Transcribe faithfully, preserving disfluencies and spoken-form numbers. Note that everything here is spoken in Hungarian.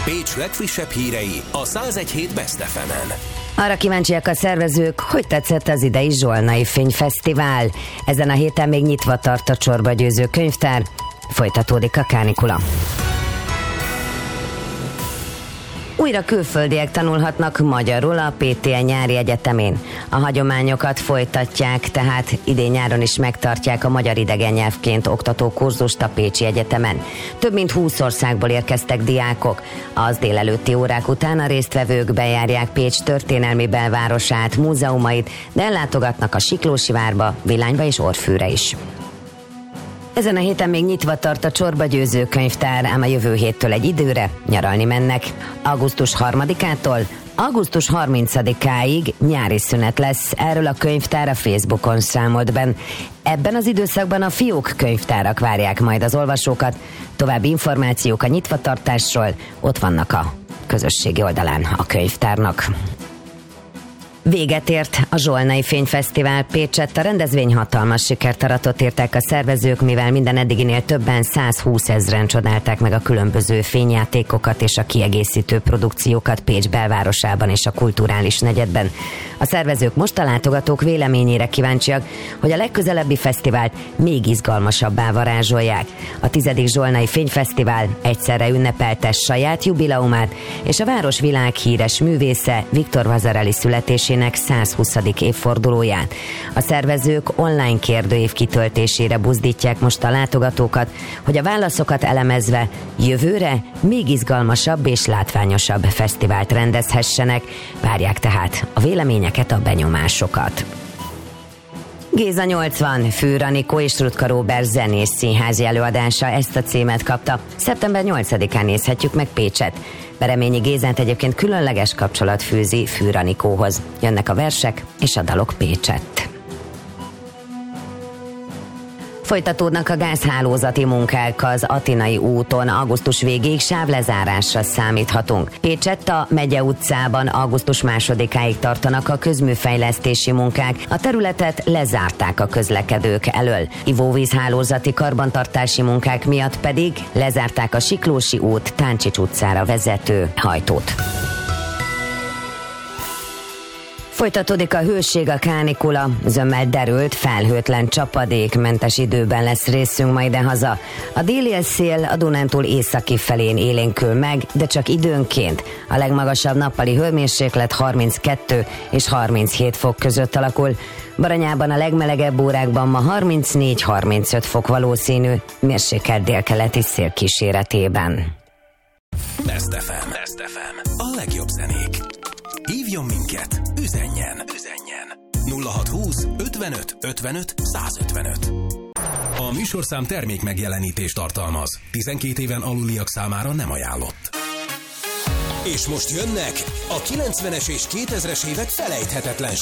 Pécs legfrissebb hírei a száz egy hét Best ef emen. Arra kíváncsiak a szervezők, hogy tetszett az idei Zsolnai Fényfesztivál. Ezen a héten még nyitva tart a Csorba Győző könyvtár. Folytatódik a kánikula. Újra külföldiek tanulhatnak magyarul a pé té e nyári egyetemén. A hagyományokat folytatják, tehát idén nyáron is megtartják a magyar idegen nyelvként oktató kurzust a Pécsi Egyetemen. Több mint húsz országból érkeztek diákok. Az délelőtti órák után a résztvevők bejárják Pécs történelmi belvárosát, múzeumait, de ellátogatnak a Siklósivárba, Villányba és Orfűre is. Ezen a héten még nyitva tart a Csorba Győző könyvtár, ám a jövő héttől egy időre nyaralni mennek. augusztus harmadikától augusztus harmincadikáig nyári szünet lesz, erről a könyvtár a Facebookon számolt be. Ebben az időszakban a fiók könyvtárak várják majd az olvasókat. További információk a nyitvatartásról ott vannak a közösségi oldalán a könyvtárnak. Véget ért a Zsolnai Fényfesztivál Pécsett, a rendezvény hatalmas sikert aratott, írták a szervezők, mivel minden eddiginél többen százhúszezren csodálták meg a különböző fényjátékokat és a kiegészítő produkciókat Pécs belvárosában és a kulturális negyedben. A szervezők most a látogatók véleményére kíváncsiak, hogy a legközelebbi fesztivált még izgalmasabbá varázsolják. A tizedik Zsolnai Fényfesztivál egyszerre ünnepelte saját jubileumát és a város világhíres művésze Viktor Vasarely születésének százhuszadik évfordulóját. A szervezők online kérdőív kitöltésére buzdítják most a látogatókat, hogy a válaszokat elemezve jövőre még izgalmasabb és látványosabb fesztivált rendezhessenek. Várják tehát a véleményeket, a benyomásokat. Géza nyolcvan, Fűr Anikó és Rutka Róbert zenés színházi előadása ezt a címet kapta. szeptember nyolcadikán nézhetjük meg Pécset. Bereményi Gézát egyébként különleges kapcsolat fűzi Fűr Anikóhoz. Jönnek a versek és a dalok Pécsett. Folytatódnak a gázhálózati munkák az Atinai úton, augusztus végéig sávlezárásra számíthatunk. Pécsett a Megye utcában augusztus másodikáig tartanak a közműfejlesztési munkák, a területet lezárták a közlekedők elől. Ivóvízhálózati karbantartási munkák miatt pedig lezárták a Siklósi út Táncsics utcára vezető hajtót. Folytatódik a hőség, a kánikula, zömmel derült, felhőtlen, csapadékmentes időben lesz részünk majd idehaza. A déli szél a Dunántúl északi felén élénkül meg, de csak időnként. A legmagasabb nappali hőmérséklet harminckettő és harminchét fok között alakul. Baranyában a legmelegebb órákban ma harmincnégy-harmincöt fok valószínű, mérsékelt délkeleti szél kíséretében. Best ef em. Best ef em. A legjobb zenék. Hívjon minket, üzenjen, üzenjen. nulla hatszázhúsz ötvenöt ötvenöt százötvenöt. A műsorszám termék megjelenítést tartalmaz. tizenkét éven aluliak számára nem ajánlott. És most jönnek a kilencvenes és kétezres évek felejthetetlen